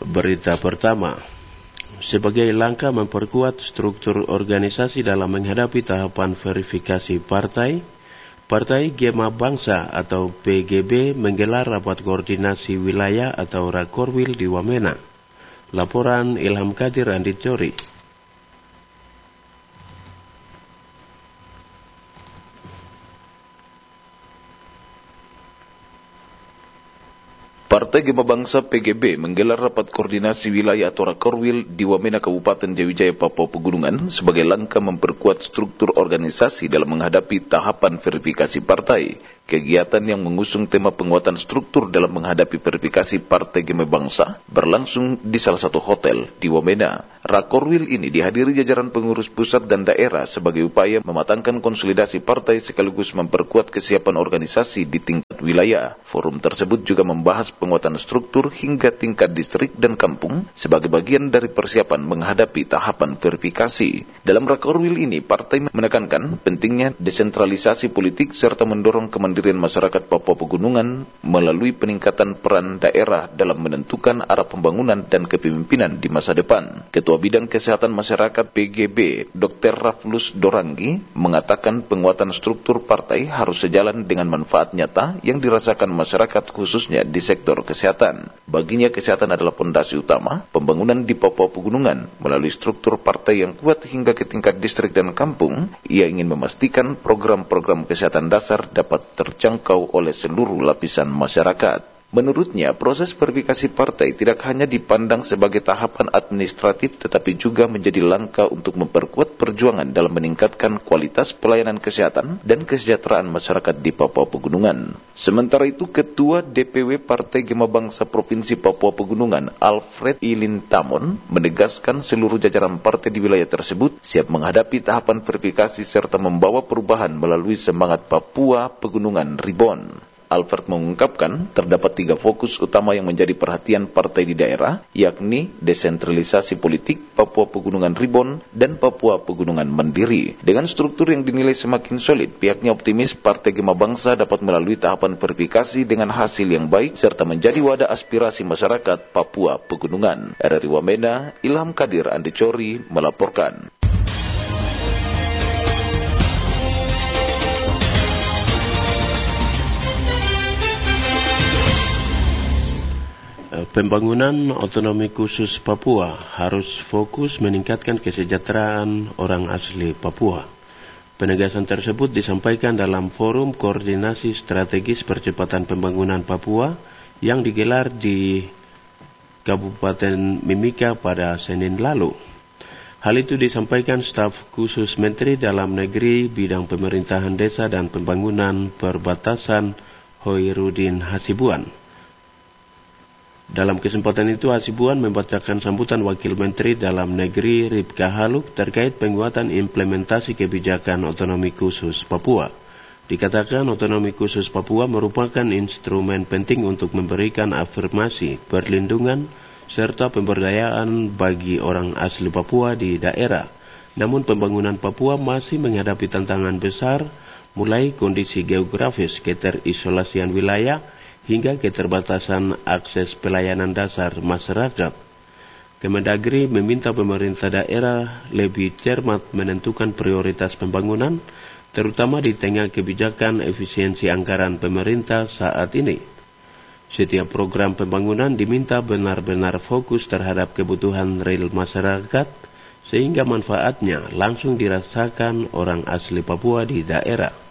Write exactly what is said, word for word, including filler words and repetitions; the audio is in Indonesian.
Berita pertama, sebagai langkah memperkuat struktur organisasi dalam menghadapi tahapan verifikasi partai, Partai Gema Bangsa atau P G B menggelar rapat koordinasi wilayah atau Rakorwil di Wamena. Laporan Ilham Kadir Andi Cori. Partai Gema Bangsa P G B menggelar rapat koordinasi wilayah atau Rakorwil di Wamena Kabupaten Jawijaya, Papua Pegunungan sebagai langkah memperkuat struktur organisasi dalam menghadapi tahapan verifikasi partai. Kegiatan yang mengusung tema penguatan struktur dalam menghadapi verifikasi Partai Gema Bangsa berlangsung di salah satu hotel di Wamena. Rakorwil ini dihadiri jajaran pengurus pusat dan daerah sebagai upaya mematangkan konsolidasi partai sekaligus memperkuat kesiapan organisasi di tingkat wilayah. Forum tersebut juga membahas penguatan struktur hingga tingkat distrik dan kampung sebagai bagian dari persiapan menghadapi tahapan verifikasi. Dalam Rakorwil ini, partai menekankan pentingnya desentralisasi politik serta mendorong kemandirian masyarakat Papua Pegunungan melalui peningkatan peran daerah dalam menentukan arah pembangunan dan kepemimpinan di masa depan. Ketua Bidang Kesehatan Masyarakat P G B, Dokter Raflus Dorangi, mengatakan penguatan struktur partai harus sejalan dengan manfaat nyata yang dirasakan masyarakat khususnya di sektor kesehatan. Baginya kesehatan adalah fondasi utama pembangunan di Papua Pegunungan. Melalui struktur partai yang kuat hingga ke tingkat distrik dan kampung, ia ingin memastikan program-program kesehatan dasar dapat terjangkau oleh seluruh lapisan masyarakat. Menurutnya, proses verifikasi partai tidak hanya dipandang sebagai tahapan administratif tetapi juga menjadi langkah untuk memperkuat perjuangan dalam meningkatkan kualitas pelayanan kesehatan dan kesejahteraan masyarakat di Papua Pegunungan. Sementara itu, Ketua D P W Partai Gema Bangsa Provinsi Papua Pegunungan, Alfred Ilintamon, menegaskan seluruh jajaran partai di wilayah tersebut siap menghadapi tahapan verifikasi serta membawa perubahan melalui semangat Papua Pegunungan Reborn. Alfred mengungkapkan terdapat tiga fokus utama yang menjadi perhatian partai di daerah, yakni desentralisasi politik, Papua Pegunungan Reborn, dan Papua Pegunungan Mandiri. Dengan struktur yang dinilai semakin solid, pihaknya optimis Partai Gema Bangsa dapat melalui tahapan verifikasi dengan hasil yang baik serta menjadi wadah aspirasi masyarakat Papua Pegunungan. R R I Wamena, Ilham Kadir Andi Cori melaporkan. Pembangunan otonomi khusus Papua harus fokus meningkatkan kesejahteraan orang asli Papua. Penegasan tersebut disampaikan dalam Forum Koordinasi Strategis Percepatan Pembangunan Papua yang digelar di Kabupaten Mimika pada Senin lalu. Hal itu disampaikan staf khusus Menteri Dalam Negeri Bidang Pemerintahan Desa dan Pembangunan Perbatasan Hoirudin Hasibuan. Dalam kesempatan itu, Hasibuan membacakan sambutan Wakil Menteri Dalam Negeri Ripka Haluk terkait penguatan implementasi kebijakan otonomi khusus Papua. Dikatakan otonomi khusus Papua merupakan instrumen penting untuk memberikan afirmasi, perlindungan, serta pemberdayaan bagi orang asli Papua di daerah. Namun pembangunan Papua masih menghadapi tantangan besar, mulai kondisi geografis, keterisolasian wilayah, hingga keterbatasan akses pelayanan dasar masyarakat. Kemendagri meminta pemerintah daerah lebih cermat menentukan prioritas pembangunan, terutama di tengah kebijakan efisiensi anggaran pemerintah saat ini. Setiap program pembangunan diminta benar-benar fokus terhadap kebutuhan real masyarakat, sehingga manfaatnya langsung dirasakan orang asli Papua di daerah.